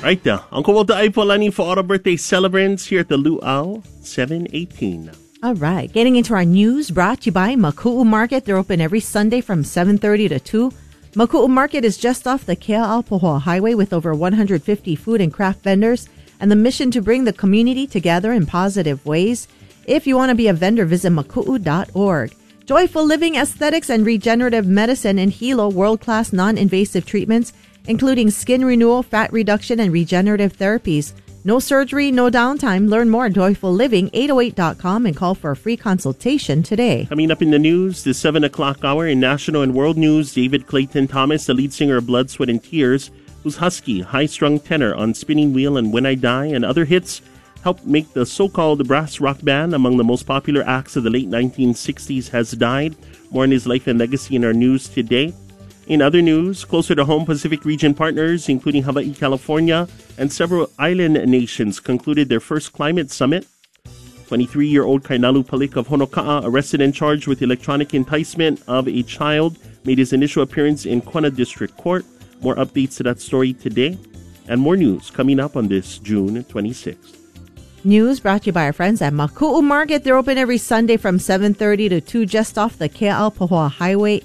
Right there. Uncle Walter Aipolani for all the birthday celebrants here at the Luau 718. All right. Getting into our news, brought to you by Maku'u Market. They're open every Sunday from 7:30 to 2. Maku'u Market is just off the Kea'aupohua Highway with over 150 food and craft vendors and the mission to bring the community together in positive ways. If you want to be a vendor, visit maku'u.org. Joyful Living Aesthetics and Regenerative Medicine in Hilo, world-class non-invasive treatments, including skin renewal, fat reduction, and regenerative therapies. No surgery, no downtime. Learn more at joyfulliving808.com and call for a free consultation today. Coming up in the news, the 7 o'clock hour in national and world news, David Clayton Thomas, the lead singer of Blood, Sweat, and Tears, whose husky, high-strung tenor on Spinning Wheel and When I Die and other hits helped make the so-called brass rock band among the most popular acts of the late 1960s, has died. More on his life and legacy in our news today. In other news, closer to home, Pacific region partners, including Hawaii, California, and several island nations concluded their first climate summit. 23-year-old Kainalu Palik of Honoka'a, arrested and charged with electronic enticement of a child, made his initial appearance in Kona District Court. More updates to that story today, and more news coming up on this June 26th. News brought to you by our friends at Maku'u Market. They're open every Sunday from 7:30 to 2 just off the Kea'aupohua Highway